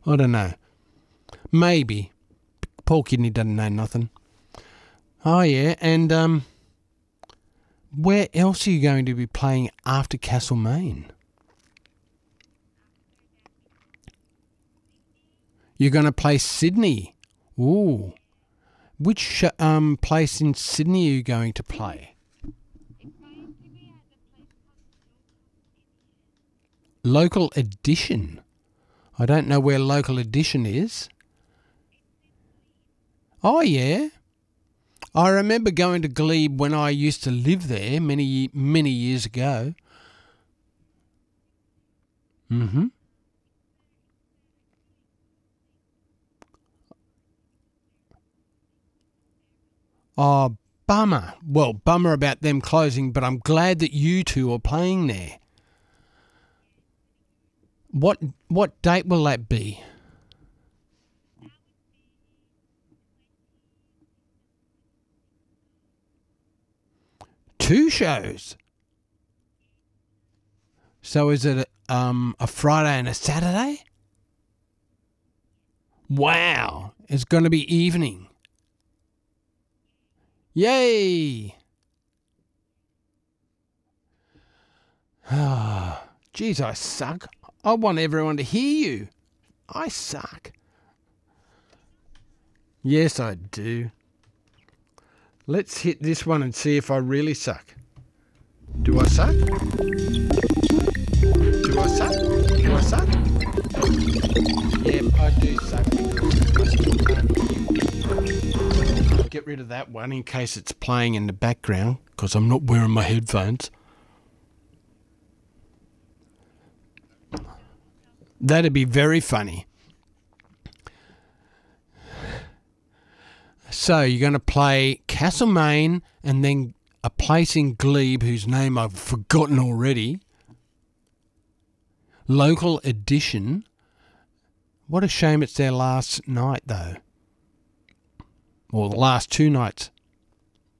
I don't know. Maybe. Paul Kidney doesn't know nothing. Oh, yeah, and where else are you going to be playing after Castlemaine? You're going to play Sydney. Ooh. Which place in Sydney are you going to play? Local Edition. I don't know where Local Edition is. Oh, yeah. I remember going to Glebe when I used to live there many years ago. Mm-hmm. Oh, bummer. Well, bummer about them closing, but I'm glad that you two are playing there. What date will that be? Two shows. So is it a Friday and a Saturday? Wow. It's going to be evening. Yay. Ah, geez, I suck. I want everyone to hear you. I suck. Yes, I do. Let's hit this one and see if I really suck. Do I suck? Do I suck? Do I suck? Yep, I do suck because I still can't hear you. Get rid of that one in case it's playing in the background because I'm not wearing my headphones. That'd be very funny. So you're going to play Castlemaine and then a place in Glebe whose name I've forgotten already. Local Edition. What a shame it's their last night though. Or the last two nights.